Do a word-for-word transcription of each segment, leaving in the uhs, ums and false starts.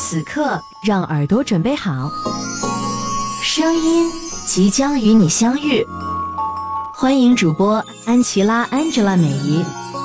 此刻让耳朵准备好，声音即将与你相遇。欢迎主播安琪拉 Angela 美仪。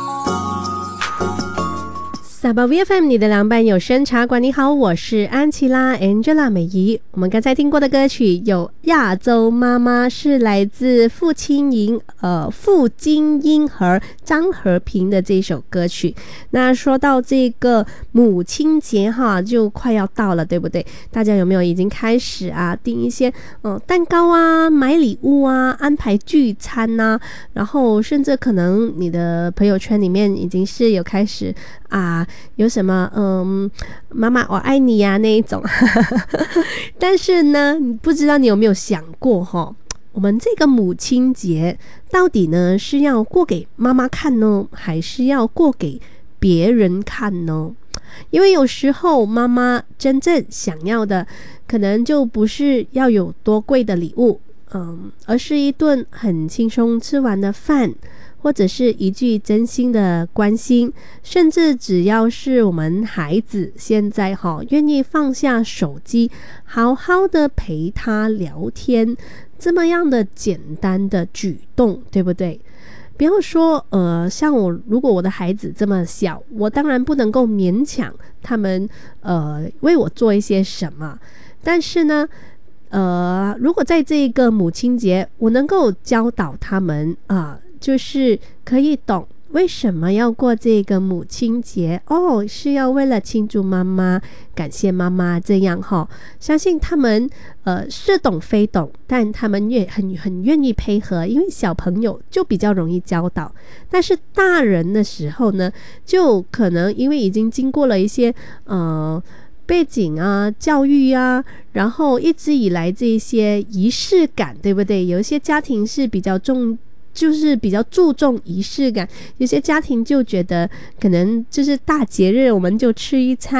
撒巴 V F M 你的凉拌有声茶馆，你好，我是安琪拉 Angela 美仪。我们刚才听过的歌曲有《亚洲妈妈》，是来自傅青莹、呃傅金英和张和平的这首歌曲。那说到这个母亲节哈，就快要到了，对不对？大家有没有已经开始啊订一些嗯、呃、蛋糕啊、买礼物啊、安排聚餐啊，然后甚至可能你的朋友圈里面已经是有开始啊。有什么嗯，妈妈我爱你呀、啊、那一种但是呢，你不知道你有没有想过齁，我们这个母亲节到底呢是要过给妈妈看呢，还是要过给别人看呢？因为有时候妈妈真正想要的可能就不是要有多贵的礼物，嗯，而是一顿很轻松吃完的饭，或者是一句真心的关心，甚至只要是我们孩子现在哈愿意放下手机，好好的陪他聊天，这么样的简单的举动，对不对？不要说呃，像我，如果我的孩子这么小，我当然不能够勉强他们呃为我做一些什么，但是呢呃，如果在这个母亲节，我能够教导他们啊、呃，就是可以懂为什么要过这个母亲节哦，是要为了庆祝妈妈，感谢妈妈，这样哈、哦，相信他们呃似懂非懂，但他们也很很愿意配合，因为小朋友就比较容易教导，但是大人的时候呢，就可能因为已经经过了一些呃背景啊、教育啊，然后一直以来这些仪式感，对不对？有一些家庭是比较重。就是比较注重仪式感，有些家庭就觉得可能就是大节日我们就吃一餐